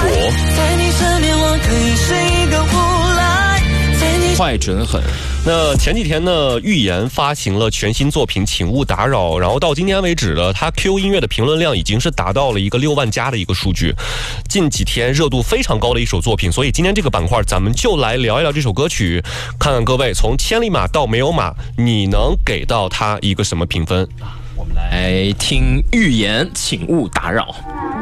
在你身边我可以是一个无赖， 快准狠。 那前几天呢，预言发行了全新作品《请勿打扰》，然后到今天为止呢，它 QQ 音乐的评论量已经是达到了一个6万加的一个数据，近几天热度非常高的一首作品。所以今天这个板块咱们就来聊一聊这首歌曲，看看各位从千里马到没有马，你能给到它一个什么评分？ 我们来听预言，请勿打扰。